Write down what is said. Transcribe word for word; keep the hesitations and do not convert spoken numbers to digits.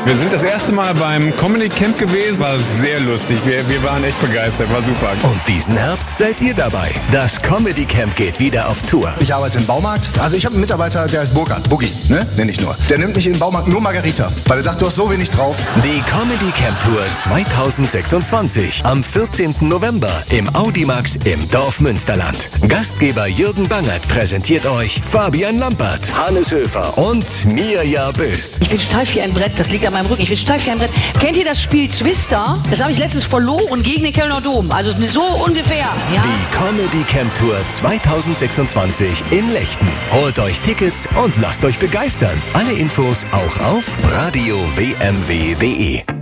Wir sind das erste Mal beim Comedy Camp gewesen. War sehr lustig. Wir, wir waren echt begeistert. War super. Und diesen Herbst seid ihr dabei. Das Comedy Camp geht wieder auf Tour. Ich arbeite im Baumarkt. Also ich habe einen Mitarbeiter, der heißt Burkhard. Boogie, ne? Nenn ich nur. Der nimmt nicht in den Baumarkt nur Margarita, weil er sagt, du hast so wenig drauf. Die Comedy Camp Tour zwanzig sechsundzwanzig. Am vierzehnten November im Audimax im Dorf Münsterland. Gastgeber Jürgen Bangert präsentiert euch Fabian Lampert, Hannes Höfer und Mirja Bös. Ich bin steif wie ein Brett, das liegt an meinem Rücken. Ich bin steif wie ein Brett. Kennt ihr das Spiel Twister? Das habe ich letztens verloren gegen den Kölner Dom. Also so ungefähr. Ja? Die Comedy Camp Tour zwanzig sechsundzwanzig in Lechten. Holt euch Tickets und lasst euch begeistern. Alle Infos auch auf radio w m w punkt d e.